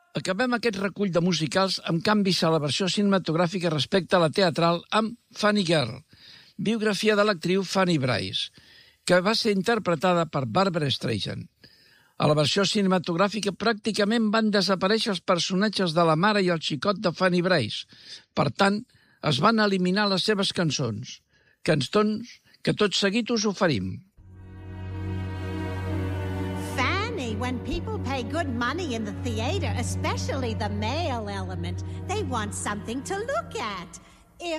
Acabem aquest recull de musicals amb canvis a la versió cinematogràfica respecte a la teatral amb Funny Girl, biografia de l'actriu Fanny Brice, que va ser interpretada per Barbra Streisand. A la versió cinematogràfica pràcticament van desaparèixer els personatges de la mare i el xicot de Fanny Brice. Per tant, es van eliminar les seves cançons que tot seguit us oferim. When people pay good money in the theater, especially the male element, they want something to look at.